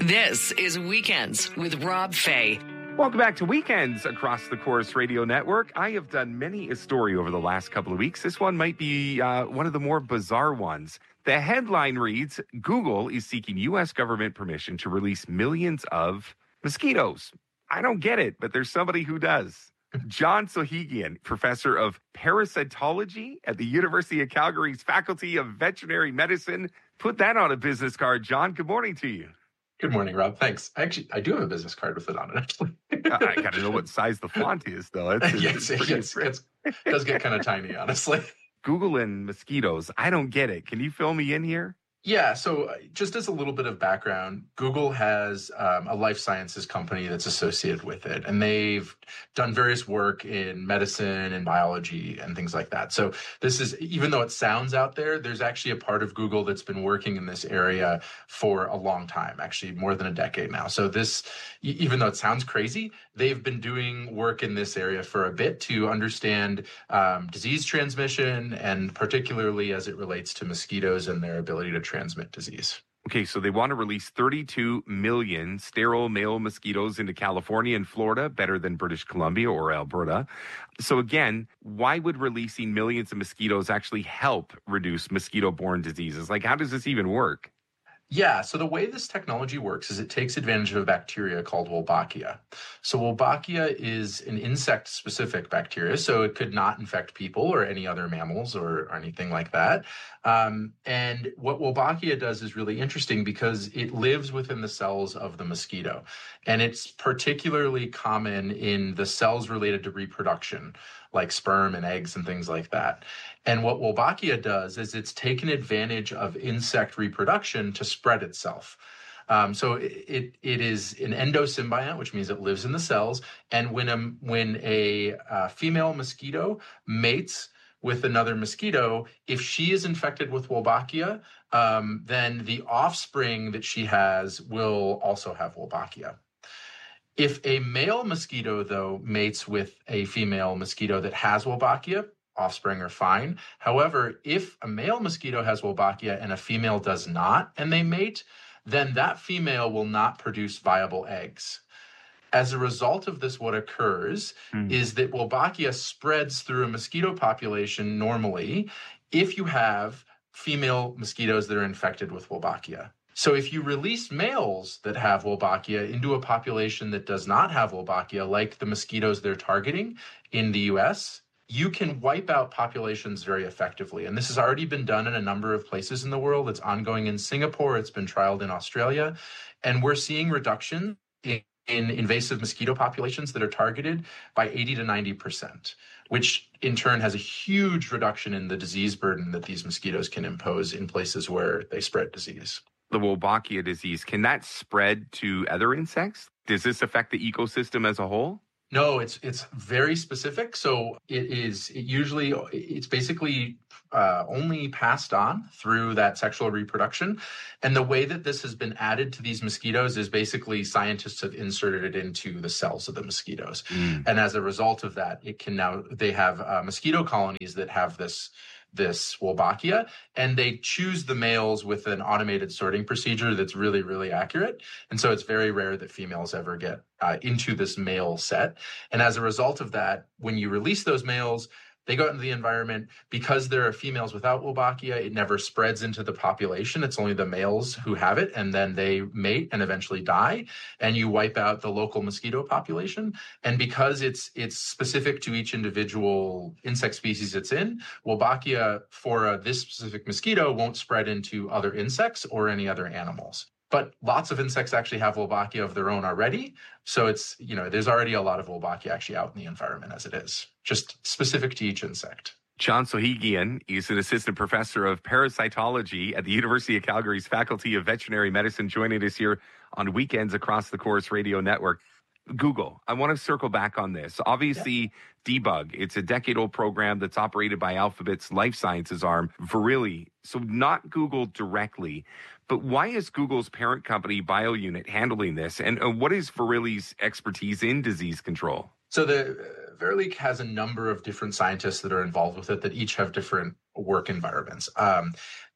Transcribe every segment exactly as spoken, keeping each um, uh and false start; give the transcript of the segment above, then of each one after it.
This is Weekends with Rob Fay. Welcome back to Weekends across the Corus Radio Network. I have done many a story over the last couple of weeks. This one might be uh, one of the more bizarre ones. The headline reads, Google is seeking U S government permission to release millions of mosquitoes. I don't get it, but there's somebody who does. John Sohigian, professor of parasitology at the University of Calgary's Faculty of Veterinary Medicine. Put that on a business card, John. Good morning to you. Good morning, Rob. Thanks. Actually, I do have a business card with it on it, actually. I got to know what size the font is, though. It's, it's yes, pretty yes, it's, it does get kind of tiny, honestly. Google and mosquitoes. I don't get it. Can you fill me in here? Yeah, so just as a little bit of background, Google has um, a life sciences company that's associated with it, and they've done various work in medicine and biology and things like that. So this is, even though it sounds out there, there's actually a part of Google that's been working in this area for a long time, actually more than a decade now. So this, even though it sounds crazy, they've been doing work in this area for a bit to understand um, disease transmission, and particularly as it relates to mosquitoes and their ability to transmit disease. Okay, so they want to release thirty-two million sterile male mosquitoes into California and Florida, better than British Columbia or Alberta. So again, why would releasing millions of mosquitoes actually help reduce mosquito-borne diseases? Like, how does this even work? Yeah, so the way this technology works is it takes advantage of a bacteria called Wolbachia. So Wolbachia is an insect-specific bacteria, so it could not infect people or any other mammals or, or anything like that. Um, and what Wolbachia does is really interesting because it lives within the cells of the mosquito. And it's particularly common in the cells related to reproduction, like sperm and eggs and things like that. And what Wolbachia does is it's taken advantage of insect reproduction to spread itself. Um, so it it is an endosymbiont, which means it lives in the cells. And when a, when a uh, female mosquito mates with another mosquito, if she is infected with Wolbachia, um, then the offspring that she has will also have Wolbachia. If a male mosquito, though, mates with a female mosquito that has Wolbachia, offspring are fine. However, if a male mosquito has Wolbachia and a female does not, and they mate, then that female will not produce viable eggs. As a result of this, what occurs mm. is that Wolbachia spreads through a mosquito population normally if you have female mosquitoes that are infected with Wolbachia. So if you release males that have Wolbachia into a population that does not have Wolbachia, like the mosquitoes they're targeting in the U S, you can wipe out populations very effectively. And this has already been done in a number of places in the world. It's ongoing in Singapore. It's been trialed in Australia. And we're seeing reduction in, in invasive mosquito populations that are targeted by eighty to ninety percent, which in turn has a huge reduction in the disease burden that these mosquitoes can impose in places where they spread disease. The Wolbachia disease, can that spread to other insects? Does this affect the ecosystem as a whole? No, it's it's very specific. So it is it usually it's basically uh, only passed on through that sexual reproduction. And the way that this has been added to these mosquitoes is basically scientists have inserted it into the cells of the mosquitoes. Mm. And as a result of that, it can now they have uh, mosquito colonies that have this this Wolbachia, and they choose the males with an automated sorting procedure that's really, really accurate. And so it's very rare that females ever get uh, into this male set. And as a result of that, when you release those males, they go into the environment. Because there are females without Wolbachia, it never spreads into the population. It's only the males who have it, and then they mate and eventually die, and you wipe out the local mosquito population. And because it's it's specific to each individual insect species it's in, Wolbachia for uh, this specific mosquito won't spread into other insects or any other animals. But lots of insects actually have Wolbachia of their own already. So it's, you know, there's already a lot of Wolbachia actually out in the environment as it is, just specific to each insect. John Sohigian is an assistant professor of parasitology at the University of Calgary's Faculty of Veterinary Medicine, joining us here on Weekends across the Corus Radio Network. Google, I want to circle back on this. Obviously, yeah. Debug, it's a decade-old program that's operated by Alphabet's life sciences arm, Verily. So not Google directly, but why is Google's parent company, BioUnit, handling this? And uh, what is Verily's expertise in disease control? So the uh, Verily has a number of different scientists that are involved with it that each have different work environments. Um,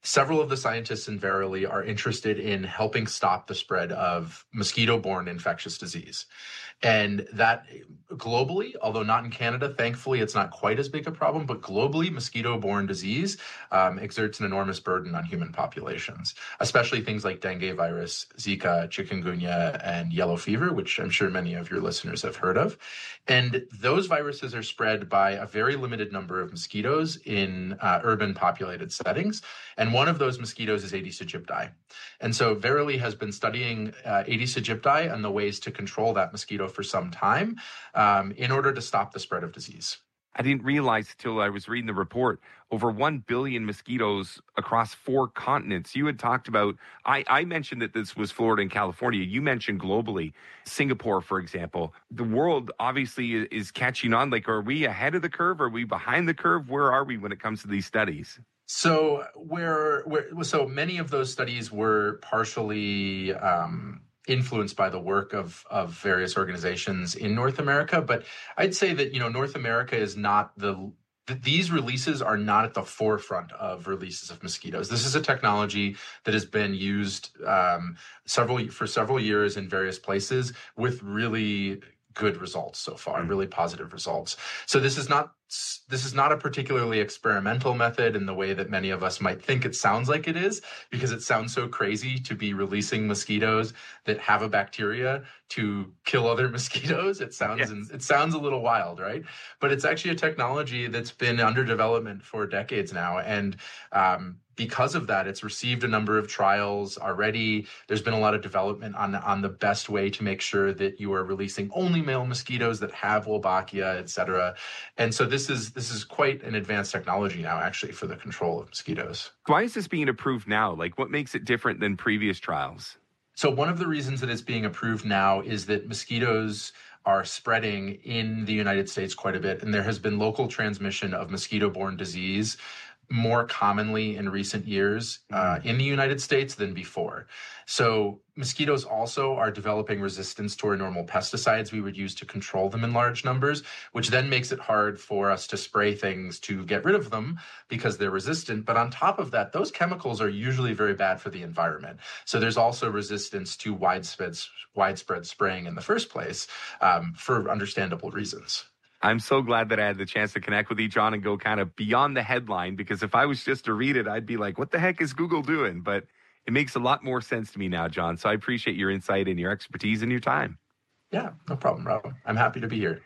Several of the scientists in Verily are interested in helping stop the spread of mosquito-borne infectious disease. And that globally, although not in Canada, thankfully, it's not quite as big a problem, but globally, mosquito-borne disease um, exerts an enormous burden on human populations, especially things like dengue virus, Zika, chikungunya, and yellow fever, which I'm sure many of your listeners have heard of. And those viruses are spread by a very limited number of mosquitoes in uh, urban populated settings. And one of those mosquitoes is Aedes aegypti. And so Verily has been studying uh, Aedes aegypti and the ways to control that mosquito for some time um, in order to stop the spread of disease. I didn't realize until I was reading the report, over one billion mosquitoes across four continents. You had talked about, I, I mentioned that this was Florida and California. You mentioned globally, Singapore, for example. The world obviously is catching on. Like, are we ahead of the curve? Are we behind the curve? Where are we when it comes to these studies? So where, where so many of those studies were partially um, influenced by the work of of various organizations in North America, but I'd say that you know North America is not the these releases are not at the forefront of releases of mosquitoes. This is a technology that has been used um, several for several years in various places with really good results so far, mm. really positive results. So this is not this is not a particularly experimental method in the way that many of us might think it sounds like it is, because it sounds so crazy to be releasing mosquitoes that have a bacteria to kill other mosquitoes. It sounds yes. it sounds a little wild, right? But it's actually a technology that's been under development for decades now, and um, because of that, it's received a number of trials already. There's been a lot of development on, on the best way to make sure that you are releasing only male mosquitoes that have Wolbachia, et cetera. And so this is this is quite an advanced technology now, actually, for the control of mosquitoes. Why is this being approved now? Like, what makes it different than previous trials? So one of the reasons that it's being approved now is that mosquitoes are spreading in the United States quite a bit, and there has been local transmission of mosquito-borne disease more commonly in recent years uh, in the United States than before. So mosquitoes also are developing resistance to our normal pesticides we would use to control them in large numbers, which then makes it hard for us to spray things to get rid of them because they're resistant. But on top of that, those chemicals are usually very bad for the environment. So there's also resistance to widespread, widespread spraying in the first place um, for understandable reasons. I'm so glad that I had the chance to connect with you, John, and go kind of beyond the headline, because if I was just to read it, I'd be like, what the heck is Google doing? But it makes a lot more sense to me now, John. So I appreciate your insight and your expertise and your time. Yeah, no problem, Rob. I'm happy to be here.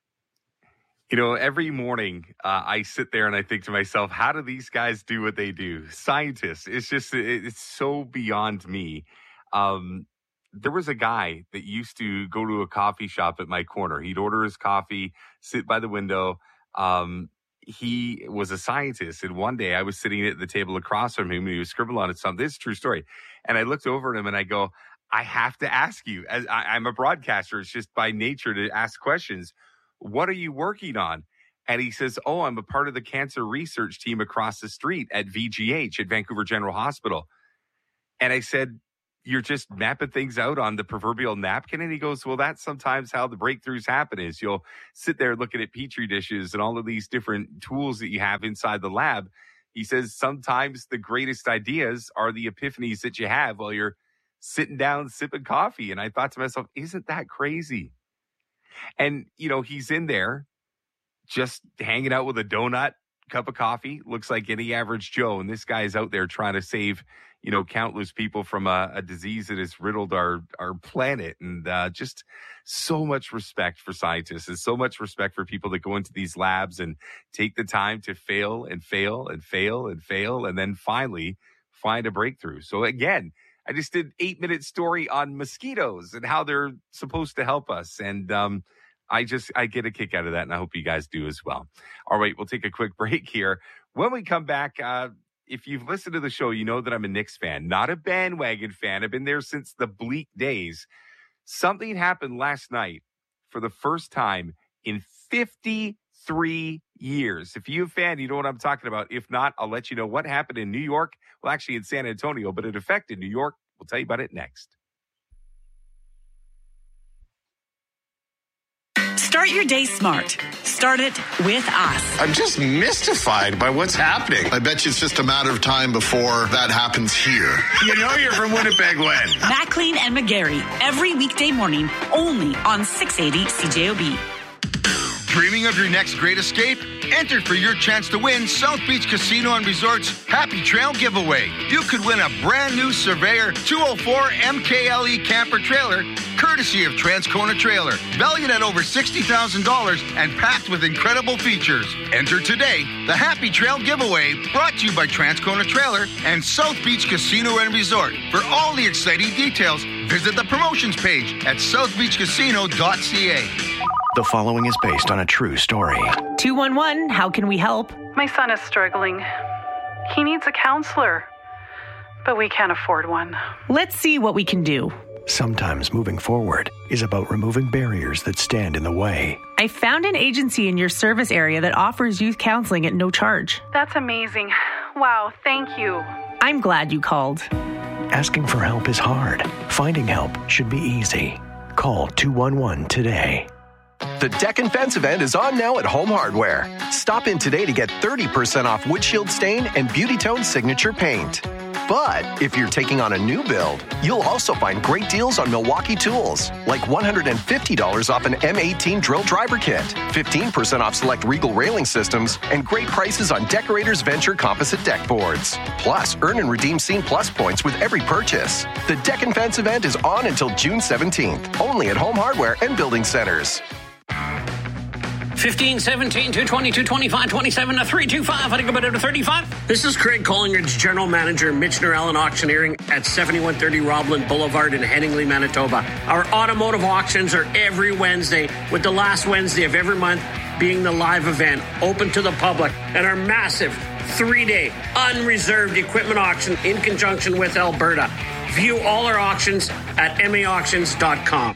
You know, every morning uh, I sit there and I think to myself, how do these guys do what they do? Scientists, it's just, it's so beyond me. Um, There was a guy that used to go to a coffee shop at my corner. He'd order his coffee, sit by the window. Um, he was a scientist. And one day I was sitting at the table across from him and he was scribbling on something. This is a true story. And I looked over at him and I go, I have to ask you, as I, I'm a broadcaster. It's just by nature to ask questions. What are you working on? And he says, oh, I'm a part of the cancer research team across the street at V G H at Vancouver General Hospital. And I said, you're just mapping things out on the proverbial napkin? And he goes, well, that's sometimes how the breakthroughs happen is you'll sit there looking at Petri dishes and all of these different tools that you have inside the lab. He says sometimes the greatest ideas are the epiphanies that you have while you're sitting down sipping coffee. And I thought to myself, isn't that crazy? And, you know, he's in there just hanging out with a donut, cup of coffee, looks like any average Joe. And this guy is out there trying to save, you know, countless people from a, a disease that has riddled our, our planet. And uh, just so much respect for scientists and so much respect for people that go into these labs and take the time to fail and fail and fail and fail and then finally find a breakthrough. So again, I just did eight minute story on mosquitoes and how they're supposed to help us. And um, I just, I get a kick out of that, and I hope you guys do as well. All right, we'll take a quick break here. When we come back, uh, if you've listened to the show, you know that I'm a Knicks fan, not a bandwagon fan. I've been there since the bleak days. Something happened last night for the first time in fifty-three years. If you're a fan, you know what I'm talking about. If not, I'll let you know what happened in New York. Well, actually in San Antonio, but it affected New York. We'll tell you about it next. Start your day smart. Start it with us. I'm just mystified by what's happening. I bet you it's just a matter of time before that happens here. You know you're from Winnipeg when? Maclean and McGarry, every weekday morning, only on six eighty C J O B. Dreaming of your next great escape? Enter for your chance to win South Beach Casino and Resort's Happy Trail giveaway. You could win a brand new Surveyor two oh four M K L E camper trailer, courtesy of Transcona Trailer, valued at over sixty thousand dollars and packed with incredible features. Enter today. The Happy Trail giveaway, brought to you by Transcona Trailer and South Beach Casino and Resort. For all the exciting details, visit the promotions page at south beach casino dot c a. The following is based on a true story. two one one, how can we help? My son is struggling. He needs a counselor, but we can't afford one. Let's see what we can do. Sometimes moving forward is about removing barriers that stand in the way. I found an agency in your service area that offers youth counseling at no charge. That's amazing. Wow, thank you. I'm glad you called. Asking for help is hard. Finding help should be easy. Call two one one today. The Deck and Fence event is on now at Home Hardware. Stop in today to get thirty percent off windshield stain and Beauty Tone signature paint. But if you're taking on a new build, you'll also find great deals on Milwaukee tools, like one hundred fifty dollars off an M eighteen drill driver kit, fifteen percent off select Regal railing systems, and great prices on Decorators Venture composite deck boards. Plus, earn and redeem Scene Plus points with every purchase. The Deck and Fence event is on until June seventeenth, only at Home Hardware and Building Centers. fifteen, seventeen, two twenty, two twenty-five, twenty-seven to three twenty-five. I think about it to thirty-five. This is Craig Collingridge, General Manager, Michener Allen Auctioneering at seventy-one thirty Robland Boulevard in Headingley, Manitoba. Our automotive auctions are every Wednesday, with the last Wednesday of every month being the live event, open to the public, and our massive three-day unreserved equipment auction in conjunction with Alberta. View all our auctions at m a auctions dot com.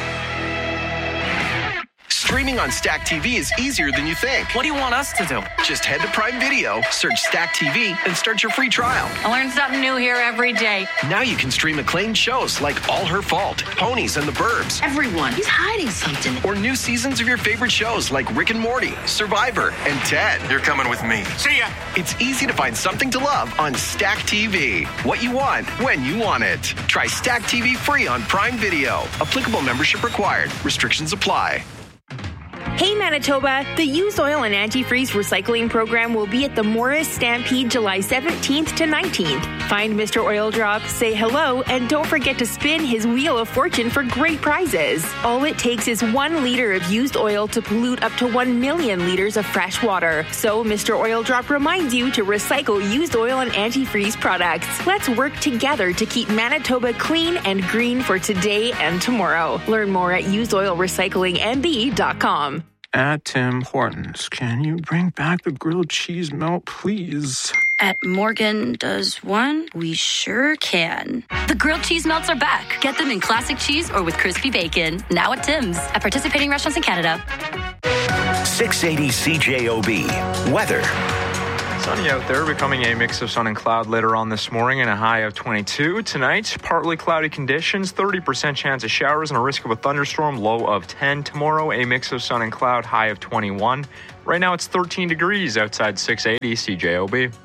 Streaming on Stack T V is easier than you think. What do you want us to do? Just head to Prime Video, search Stack T V, and start your free trial. I learn something new here every day. Now you can stream acclaimed shows like All Her Fault, Ponies and the Burbs. Everyone, he's hiding something. Or new seasons of your favorite shows like Rick and Morty, Survivor, and Ted. You're coming with me. See ya. It's easy to find something to love on Stack T V. What you want, when you want it. Try Stack T V free on Prime Video. Applicable membership required. Restrictions apply. Hey Manitoba, the used oil and antifreeze recycling program will be at the Morris Stampede July seventeenth to nineteenth. Find Mister Oil Drop, say hello, and don't forget to spin his Wheel of Fortune for great prizes. All it takes is one liter of used oil to pollute up to one million liters of fresh water. So Mister Oil Drop reminds you to recycle used oil and antifreeze products. Let's work together to keep Manitoba clean and green for today and tomorrow. Learn more at used oil recycling m b dot com. At Tim Hortons, can you bring back the grilled cheese melt, please? At Morgan Does One, we sure can. The grilled cheese melts are back. Get them in classic cheese or with crispy bacon. Now at Tim's. At participating restaurants in Canada. six eighty C J O B. Weather. Sunny out there, becoming a mix of sun and cloud later on this morning and a high of twenty-two. Tonight, partly cloudy conditions, thirty percent chance of showers and a risk of a thunderstorm, low of ten. Tomorrow, a mix of sun and cloud, high of twenty-one. Right now, it's thirteen degrees outside six eighty C J O B.